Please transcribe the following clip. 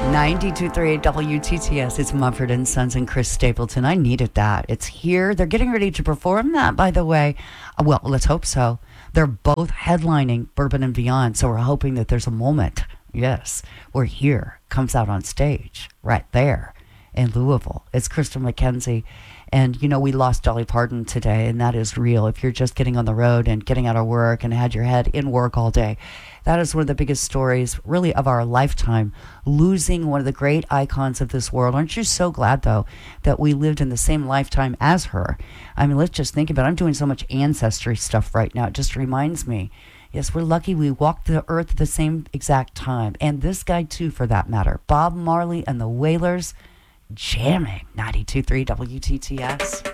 92.3 WTTS. It's Mumford and Sons and Chris Stapleton. I needed that. It's here. They're getting ready to perform that, by the way. Well, let's hope so. They're both headlining Bourbon and Beyond, so we're hoping that there's a moment, yes, where Here comes out on stage right there in Louisville. It's Crystal McKenzie. And, you know, we lost Dolly Parton today, and that is real. If you're just getting on the road and getting out of work and had your head in work all day, that is one of the biggest stories, really, of our lifetime, losing one of the great icons of this world. Aren't you so glad, though, that we lived in the same lifetime as her? I mean, let's just think about it. I'm doing so much ancestry stuff right now. It just reminds me. Yes, we're lucky we walked the earth at the same exact time. And this guy, too, for that matter. Bob Marley and the Wailers, jamming 92.3 WTTS.